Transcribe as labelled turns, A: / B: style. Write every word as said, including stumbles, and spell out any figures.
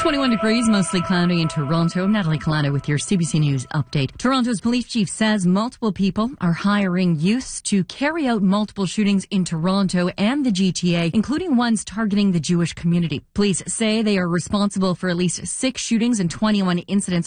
A: twenty-one degrees, mostly cloudy in Toronto. I'm Natalie Colano with your C B C News update. Toronto's police chief says multiple people are hiring youths to carry out multiple shootings in Toronto and the G T A, including ones targeting the Jewish community. Police say they are responsible for at least six shootings and twenty-one incidents